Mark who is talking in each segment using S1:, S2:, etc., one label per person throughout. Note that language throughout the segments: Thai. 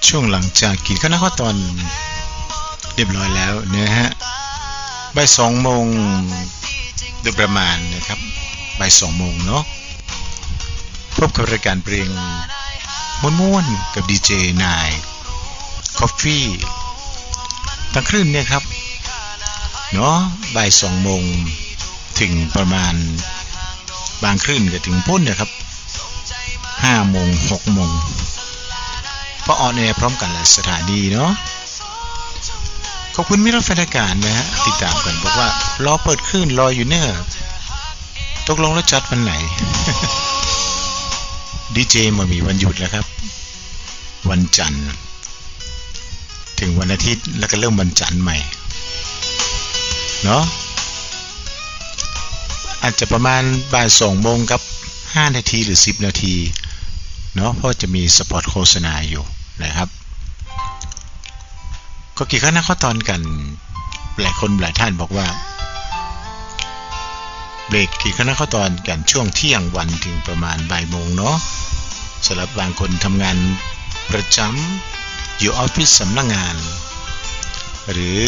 S1: ช่วงหลังจากกินข้าวหน้าข้าวตอนเรียบร้อยแล้วนะฮะบ่าย2 โมงโดยประมาณนะครับบ่าย2 โมงเนาะพบกับรายการเพลงม่วนๆกับดีเจนายคอฟฟี่ตั้งคลื่นเนี่ยครับเนาะบ่าย2 โมงถึงประมาณบางคลื่นก็ถึงพุ่นเนี่ยครับ5 โมง 6 โมงเพราะออนแอร์พร้อมกันหลายสถานีเนาะขอบคุณมิตรแฟนรายการนะฮะติดตามกันบอกว่ารอเปิดคลื่นรออยู่เนี่ยตกลงแล้วจัดวันไหน ดีเจมามีวันหยุดแล้วครับวันจันทร์ถึงวันอาทิตย์แล้วก็เริ่มวันจันทร์ใหม่เนาะอาจจะประมาณบ่าย2 โมงกับ5 นาทีหรือ10 นาทีเนาะเพราะจะมีสปอตโฆษณาอยู่นะครับก็กี่ครั้งนะข้อตอนกันหลายคนหลายท่านบอกว่าเบรกกี่ครั้งนะข้อตอนกันช่วงเที่ยงวันถึงประมาณบ่ายโมงเนาะสำหรับบางคนทำงานประจำอยู่ออฟฟิศสำนักงานหรือ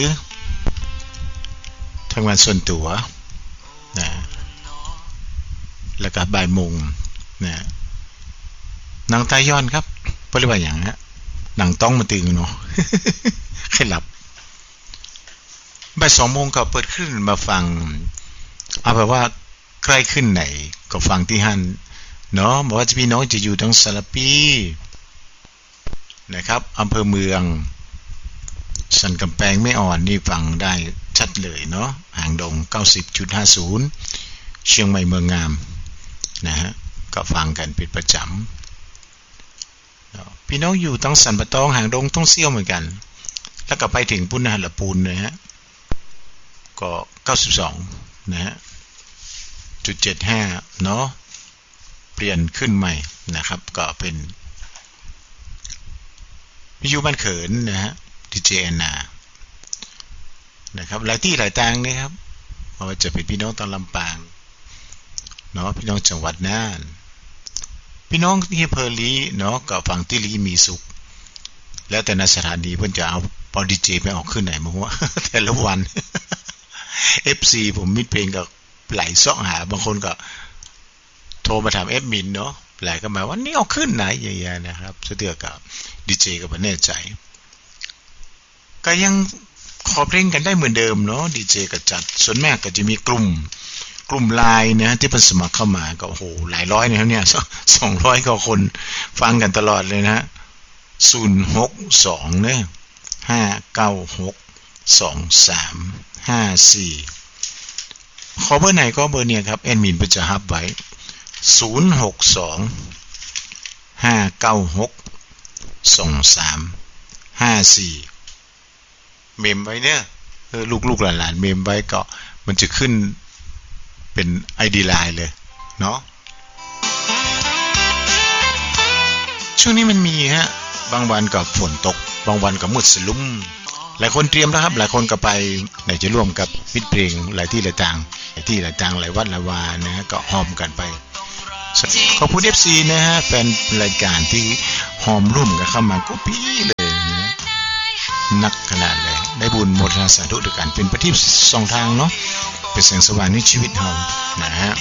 S1: ทำงานส่วนตัวนะแล้วก็บ่ายโมงนะหนังตายย้อนครับเพราะเรียกว่าอย่างฮะหนังต้องมาตื่นเนาะ ใครหลับบ่าย2 โมงก็เปิดขึ้นมาฟังเอาแบบว่าใกล้ขึ้นไหนก็ฟังที่ฮั่นเนาะบอกว่าจะพี่น้องจะอยู่ทั้งสารปีนะครับอำเภอเมืองสันกำแพงไม่อ่อนนี่ฟังได้ชัดเลยเนาะหางดง 90.50 เชียงใหม่เมืองงามนะฮะก็ฟังกันเป็นประจำพี่น้องอยู่ตั้งสันปะตองหางดงต้องเซี่ยวเหมือนกันแล้วก็ไปถึงปุณณะละปูนนะฮะก็92นะฮะ.75 เนาะเปลี่ยนขึ้นใหม่นะครับก็เป็นวิทยุบ้านเขินนะฮะดีเจแอนนานะครับหลายที่หลายทางนะครับว่าจะเป็นพี่น้องตอนลำปางเนาะพี่น้องจังหวัดน่านพี่น้องที่อำเภอลีเนาะก็ฟังที่ลีมีสุขแล้วแต่ในสถานีเพิ่นจะเอาพอดีเจไปออกขึ้นไหนมาว่า แต่ละวัน FC ผมมิดเพลงก็ไหลเสาะหาบางคนก็โทรมาถามแอดมินเนาะไหลก็มาว่านี่เอาขึ้นไหนอย่างเงี้ยนะครับเสือกับดีเจก็บ่แน่ใจก็ยังขอเพลงกันได้เหมือนเดิมเนาะดีเจก็จัดส่วนมากก็จะมีกลุ่มไลน์นะที่เพิ่นสมัครเข้ามาก็โอ้โหหลายร้อยนะครับเนี่ย200 กว่าคนฟังกันตลอดเลยนะ062เนี่ย5962354ขอเบอร์ไหนก็เบอร์เนี่ยครับแอดมินเพิ่นจะฮับไว้062-596-2354เมมไว้เนี่ยลูกๆหลานๆเมมไว้ก็มันจะขึ้นเป็น ID Line เลยเนาะช่วงนี้มันมีฮะบางวันก็ฝนตกบางวันก็มืดสลุ่มหลายคนเตรียมแล้วครับหลายคนก็ไปไหนจะร่วมกับมิตรเพลงหลายที่หลายทางหลายวัดหลายวานะฮะก็หอมกันไปขอบคุณ FC นะฮะแฟนรายการที่หอมร่วมกันเข้ามาก็ปี้เลยนะนักขนาดเลยได้บุญโมทนาสาธุด้วยกันเป็นประทีป2 ทางเนาะเป็นแสงสว่างในชีวิตเรานะฮะ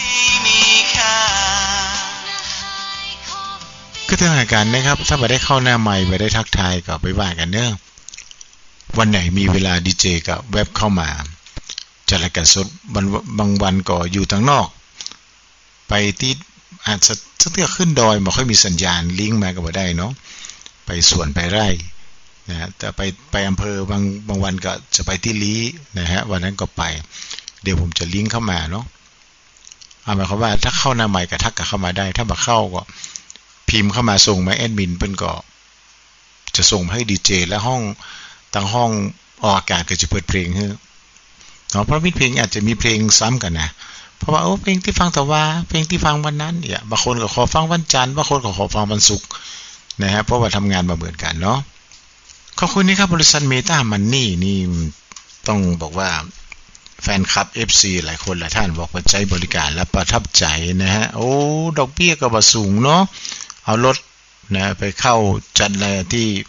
S1: ก็ทางรายการนะครับถ้าไม่ได้เข้าหน้าใหม่ไม่ได้ทักทายก็ไปว่ากันเนอะวันไหนมีเวลาดีเจก็แวบเข้ามาจัดรายการสดบางวันก็อยู่ทางนอกไปที่อาจจะเทือกขึ้นดอยไม่ค่อยมีสัญญาณลิงก์มาก็บ่ได้เนาะไปสวนไปไร่นะแต่ไปอำเภอบางวันก็จะไปที่ลีนะฮะวันนั้นก็ไปเดี๋ยวผมจะลิงก์เข้ามาเนาะหมายความว่าถ้าเข้าหน้าใหม่ก็ทักเข้ามาได้ถ้าบ่เข้าก็พิมพ์เข้ามาส่งมาแอดมินเพิ่นก็จะส่งให้ดีเจและห้องตั้งห้องออกอากาศก็จะเปิดเพลงให้เนาะเพราะมิตรเพลงอาจจะมีเพลงซ้ำกันนะเพราะว่าเพลงที่ฟังแต่ว่าเพลงที่ฟังวันนั้นเนี่ยบางคนก็ขอฟังวันจันทร์บางคนก็ขอฟังวันศุกร์นะฮะเพราะว่าทำงานมาเหมือนกันเนาะขอบคุณนี่ครับบริษัทเมตามันนี่ต้องบอกว่าแฟนคลับ FC หลายคนหลายท่านบอกว่าใจบริการและประทับใจนะฮะโอ้ดอกเบี้ยก็บ่สูงเนาะเอารถนะไปเข้าจัดอะไรที่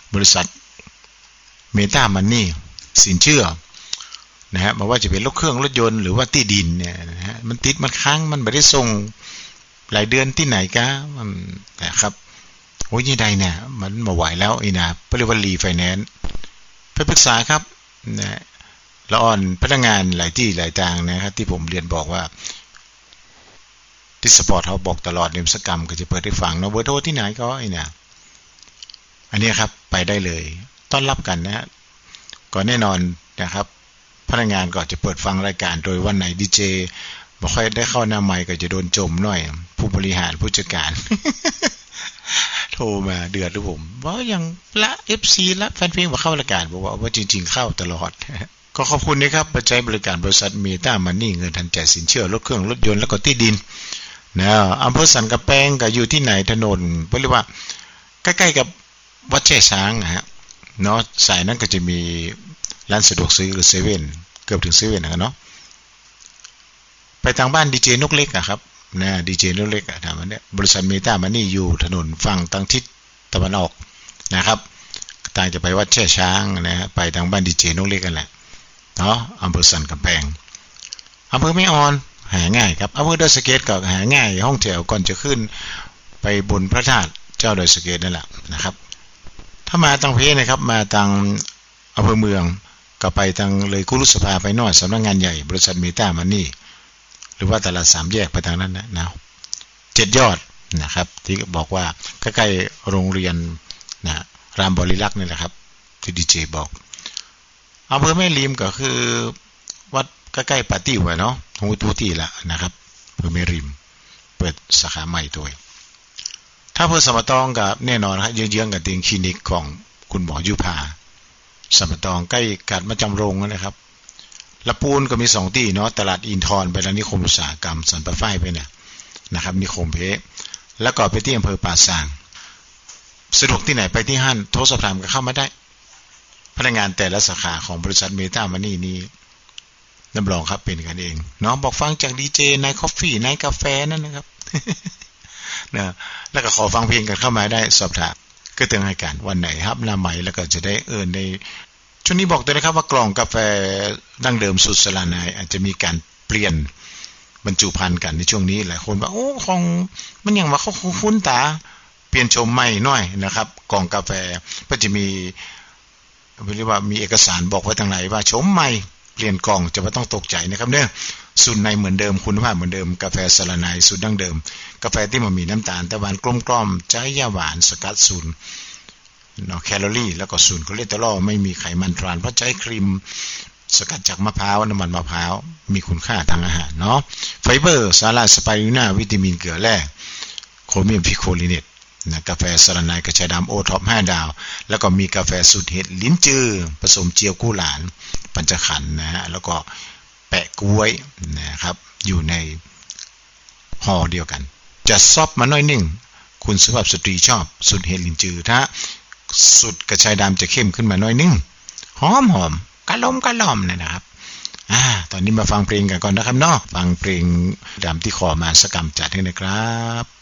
S1: บริษัทเมตามันนี่สินเชื่อนะฮะไม่ว่าจะเป็นรถเครื่องรถยนต์หรือว่าที่ดินเนี่ยนะฮะมันติดมันค้างมันไม่ได้ส่งหลายเดือนที่ไหนกะนะครับโอ้ยยังไงเนี่ยมันมาไหวแล้วไอ้นะเรียกว่ารีไฟแนนซ์ไปปรึกษาครับนะละอ่อนพนักงานหลายที่หลายทางนะครับที่ผมเรียนบอกว่าที่สปอร์ตเขาบอกตลอดในวิศวกรรมก็จะเปิดให้ฟังเนาะเบอร์โทรที่ไหนก็ไอ้นะอันนี้ครับไปได้เลยต้อนรับกันนะก็แน่นอนนะครับพนักงานก็จะเปิดฟังรายการโดยวันไหนดีเจบ่ค่อยได้เข้าหน้าไมค์ก็จะโดนจมหน่อยผู้บริหารผู้จัดการ โทรมาเดือดหรือผมว่าอย่างละ FC ละแฟนเพลงมาเข้ารายการบอกว่าจริงๆเข้าตลอด ก็ขอบคุณนะครับปัจจัยบริการบริษัทเมตามันนี่เงินทันใจสินเชื่อรถเครื่องรถยนต์แล้วก็ที่ดินนะอำเภอสันกำแพงก็อยู่ที่ไหนถนนเรียกว่าใกล้ๆกับวัดแช่ช้างฮะเนาะสายนั้นก็จะมีร้านสะดวกซื้อหรือเซเว่นเกือบถึงเซเว่นนะครับเนาะไปทางบ้านดีเจนกเล็กอะครับนะดีเจนกเล็กอะทางนั้นเนี่ยบริษัทเมตามันนี่อยู่ถนนฝั่งทางทิศตะวันออกนะครับต่างจะไปวัดแช่ช้างนะฮะไปทางบ้านดีเจนกเล็กกันแหละเนาะอำเภอสันกำแพงอำเภอแม่ออนหาง่ายครับอำเภอดอยสะเก็ดก็หาง่ายห้องแถวก่อนจะขึ้นไปบนพระธาตุเจ้าดอยสะเก็ดนั่นแหละนะครับถ้ามาทางเพนะครับมาทางอำเภอเมืองก็ไปทางเลยคุรุสภาไปนอดสำนักงานใหญ่บริษัทเมตามันนี่หรือว่าตลาดสามแยกไปทางนั้นนะ7 ยอดนะครับที่บอกว่าใกล้ๆโรงเรียนนะรามบริลักษ์นี่แหละครับที่ดีเจบอกอำเภอแม่ริมก็คือวัดใกล้ๆปาติ้วเนาะฮูตูตี้ละนะครับอำเภอแม่ริมเปิดสาขาใหม่ด้วยถ้าอำเภอสมตองกับแน่นอนครับเยื้องๆกับเตียงคลินิกของคุณหมอยุพาสมตองใกล้กาดมาจำโรงนะครับละปูนก็มี2ที่เนาะตลาดอินทรไปแล้วนิคมอุตสาหกรรมสันปะฝ้ายไปเนี่ยนะครับนิคมเพแล้วก็ไปที่อำเภอป่าซางสะดวกที่ไหนไปที่ห้านโทรสอบถามก็เข้ามาได้พนักงานแต่ละสาขาของบริษัทเมตามันนี่รับรองครับเป็นกันเองเนาะบอกฟังจากดีเจนายคอฟฟี่นายกาแฟนั่นนะครับ นะแล้วก็ขอฟังเพลงกันเข้ามาได้สอบถามก็เตือนให้กันวันไหนครับหน้าใหม่แล้วก็จะได้ในช่วงนี้บอกด้วยนะครับว่ากล่องกาแฟดั้งเดิมสูตรสลานายอาจจะมีการเปลี่ยนบรรจุภัณฑ์กันในช่วงนี้หลายคนว่าโอ้ของมันยังว่าเขาคุ้นตาเปลี่ยนชมใหม่หน่อยนะครับกล่องกาแฟก็จะมีเรียกว่ามีเอกสารบอกไว้ทางไหนว่าชมใหม่เปลี่ยนกล่องจะไม่ต้องตกใจนะครับเนี่ยสูตรในเหมือนเดิมคุณภาพเหมือนเดิมกาแฟสลานายสูตรดั้งเดิมกาแฟที่มันมีน้ำตาลแต่หวานกลมๆใจยาหวานสกัดศูนย์เนาะแคลอรี่แล้วก็ศูนย์คอเลสเตอรอลไม่มีไขมันทรานเพราะใช้ครีมสกัดจากมะพร้าวน้ำมันมะพร้าวมีคุณค่าทางอาหารเนาะไฟเบอร์สาหร่ายสไปรูน่าวิตามินเกลือแร่โครเมียมพิโคลิเนตนะกาแฟสลานายกระชายดำโอท็อป5 ดาวแล้วก็มีกาแฟสูตรเห็ดลิ้นจือผสมเจียวกู้หลานปัญจขันธ์นะฮะแล้วก็แปะกล้วยนะครับอยู่ในห่อเดียวกันจะซอฟมาหน่อยนึงคุณสุภาพสตรีชอบสูตรเห็ดลิ้นจือถ้าสูตรกระชายดำจะเข้มขึ้นมาหน่อยนึงหอมกะล่อมนะครับตอนนี้มาฟังเพลงกันก่อนนะครับเนาะฟังเพลงดำที่ขอมาสกรรมจัดให้นะครับ